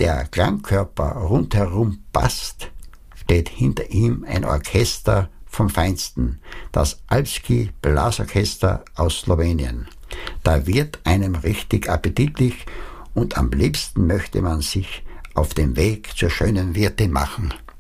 der Klangkörper rundherum passt, steht hinter ihm ein Orchester vom Feinsten, das Alpski Blasorchester aus Slowenien. Da wird einem richtig appetitlich und am liebsten möchte man sich auf den Weg zur schönen Wirtin machen.